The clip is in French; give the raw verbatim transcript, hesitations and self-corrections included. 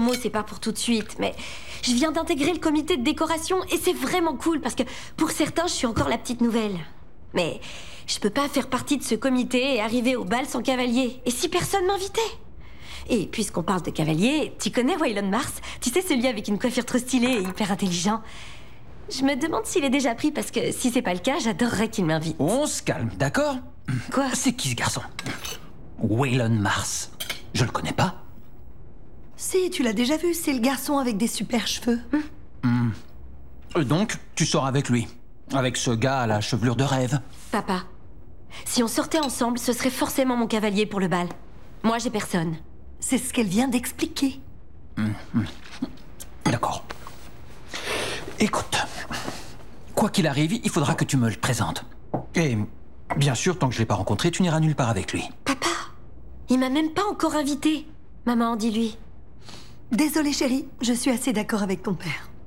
promo, c'est pas pour tout de suite, mais je viens d'intégrer le comité de décoration et c'est vraiment cool parce que pour certains, je suis encore la petite nouvelle. Mais je peux pas faire partie de ce comité et arriver au bal sans cavalier. Et si personne m'invitait? Et puisqu'on parle de cavalier, tu connais Waylon Mars? Tu sais, celui avec une coiffure trop stylée et hyper intelligent. Je me demande s'il est déjà pris parce que si c'est pas le cas, j'adorerais qu'il m'invite. On se calme, d'accord? Quoi? C'est qui ce garçon? Waylon Mars. Je le connais pas. Si, tu l'as déjà vu, c'est le garçon avec des super cheveux. Hum. Hum. Donc, tu sors avec lui? Avec ce gars à la chevelure de rêve? Papa, si on sortait ensemble, ce serait forcément mon cavalier pour le bal. Moi, j'ai personne. C'est ce qu'elle vient d'expliquer. Hum, hum. D'accord. Écoute, quoi qu'il arrive, il faudra que tu me le présentes. Et bien sûr, tant que je l'ai pas rencontré, tu n'iras nulle part avec lui. Papa, il m'a même pas encore invité. Maman, dis-lui. Désolée chérie, je suis assez d'accord avec ton père.